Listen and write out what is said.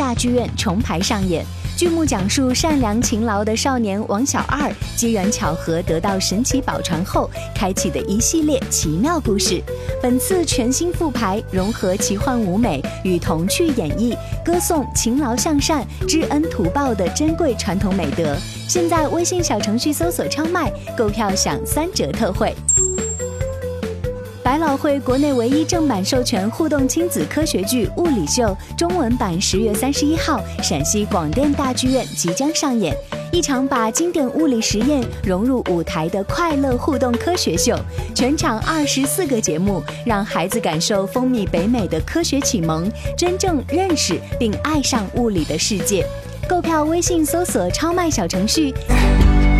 大剧院重排上演。剧目讲述善良勤劳的少年王小二机缘巧合得到神奇宝船后开启的一系列奇妙故事。本次全新复排，融合奇幻舞美与童趣演绎，歌颂勤劳向善、知恩图报的珍贵传统美德。现在微信小程序搜索超卖，购票享3折特惠。百老汇国内唯一正版授权互动亲子科学剧《物理秀》中文版10月31号陕西广电大剧院即将上演，一场把经典物理实验融入舞台的快乐互动科学秀。全场24个节目，让孩子感受风靡北美的科学启蒙，真正认识并爱上物理的世界。购票微信搜索超卖小程序。